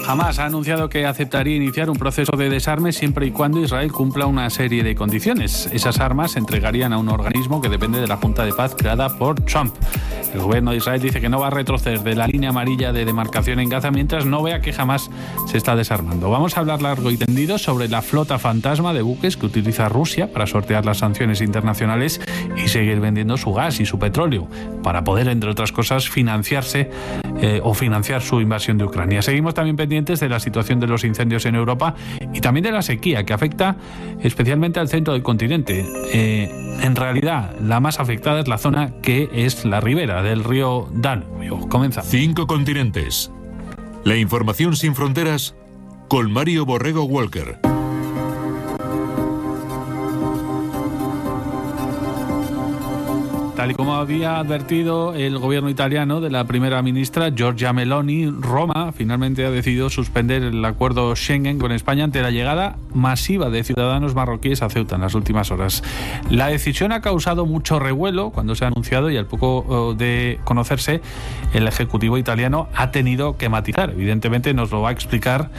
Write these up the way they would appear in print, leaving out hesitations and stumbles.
Hamás ha anunciado que aceptaría iniciar un proceso de desarme siempre y cuando Israel cumpla una serie de condiciones. Esas armas se entregarían a un organismo que depende de la Junta de Paz creada por Trump. El gobierno de Israel dice que no va a retroceder de la línea amarilla de demarcación en Gaza mientras no vea que Hamás se está desarmando. Vamos a hablar largo y tendido sobre la flota fantasma de buques que utiliza Rusia para sortear las sanciones internacionales y seguir vendiendo su gas y su petróleo para poder, entre otras cosas, financiar su invasión de Ucrania. Seguimos también pendientes de la situación de los incendios en Europa y también de la sequía que afecta especialmente al centro del continente. En realidad, la más afectada es la zona que es la ribera del río Danubio. Comienza. 5 continentes. La información sin fronteras con Mario Borrego Walker. Tal y como había advertido el gobierno italiano de la primera ministra Giorgia Meloni, Roma finalmente ha decidido suspender el acuerdo Schengen con España ante la llegada masiva de ciudadanos marroquíes a Ceuta en las últimas horas. La decisión ha causado mucho revuelo cuando se ha anunciado y al poco de conocerse, el Ejecutivo italiano ha tenido que matizar. Evidentemente nos lo va a explicar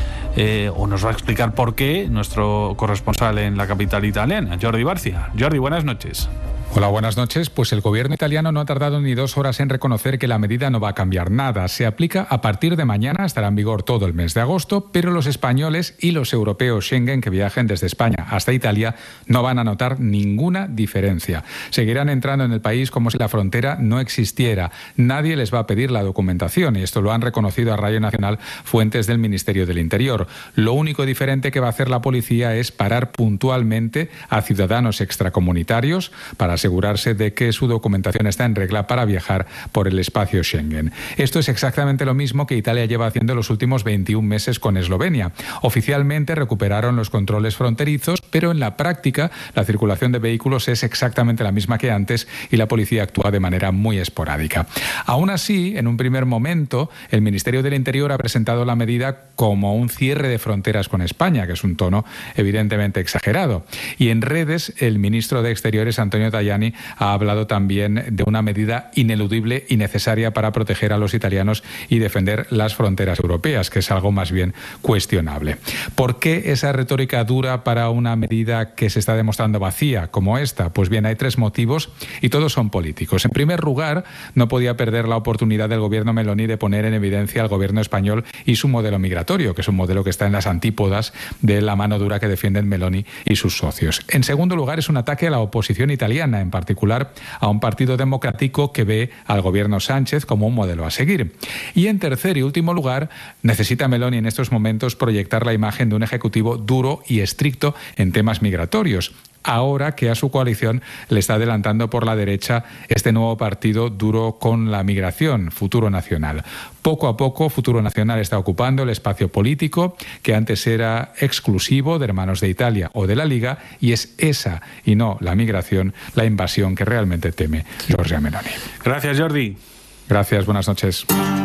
nos va a explicar por qué nuestro corresponsal en la capital italiana, Jordi Barcia. Jordi, buenas noches. Hola, buenas noches. Pues el gobierno italiano no ha tardado ni 2 horas en reconocer que la medida no va a cambiar nada. Se aplica a partir de mañana, estará en vigor todo el mes de agosto, pero los españoles y los europeos Schengen que viajen desde España hasta Italia no van a notar ninguna diferencia. Seguirán entrando en el país como si la frontera no existiera. Nadie les va a pedir la documentación y esto lo han reconocido a Radio Nacional fuentes del Ministerio del Interior. Lo único diferente que va a hacer la policía es parar puntualmente a ciudadanos extracomunitarios para asegurarse de que su documentación está en regla para viajar por el espacio Schengen. Esto es exactamente lo mismo que Italia lleva haciendo los últimos 21 meses con Eslovenia. Oficialmente recuperaron los controles fronterizos, pero en la práctica la circulación de vehículos es exactamente la misma que antes y la policía actúa de manera muy esporádica. Aún así, en un primer momento, el Ministerio del Interior ha presentado la medida como un cierre de fronteras con España, que es un tono evidentemente exagerado. Y en redes, el ministro de Exteriores, Antonio Tajani, ha hablado también de una medida ineludible y necesaria para proteger a los italianos y defender las fronteras europeas, que es algo más bien cuestionable. ¿Por qué esa retórica dura para una medida que se está demostrando vacía como esta? Pues bien, hay 3 motivos y todos son políticos. En primer lugar, no podía perder la oportunidad del gobierno Meloni de poner en evidencia al gobierno español y su modelo migratorio, que es un modelo que está en las antípodas de la mano dura que defienden Meloni y sus socios. En segundo lugar, es un ataque a la oposición italiana, en particular a un partido democrático que ve al gobierno Sánchez como un modelo a seguir. Y en tercer y último lugar, necesita Meloni en estos momentos proyectar la imagen de un ejecutivo duro y estricto en temas migratorios, ahora que a su coalición le está adelantando por la derecha este nuevo partido duro con la migración, Futuro Nacional. Poco a poco, Futuro Nacional está ocupando el espacio político que antes era exclusivo de Hermanos de Italia o de la Liga, y es esa, y no la migración, la invasión que realmente teme Giorgia Meloni. Gracias, Jordi. Gracias, buenas noches.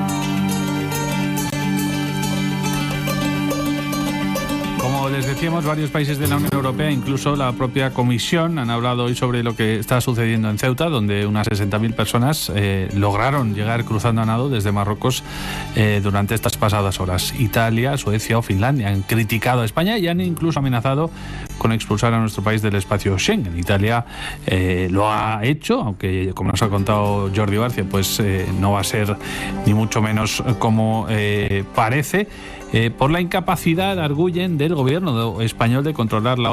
Como les decíamos, varios países de la Unión Europea, incluso la propia Comisión, han hablado hoy sobre lo que está sucediendo en Ceuta, donde unas 60.000 personas lograron llegar cruzando a nado desde Marruecos durante estas pasadas horas. Italia, Suecia o Finlandia han criticado a España y han incluso amenazado con expulsar a nuestro país del espacio Schengen. Italia lo ha hecho, aunque como nos ha contado Jordi Barcia, pues no va a ser ni mucho menos como parece, por la incapacidad, arguyen, del gobierno español de controlar la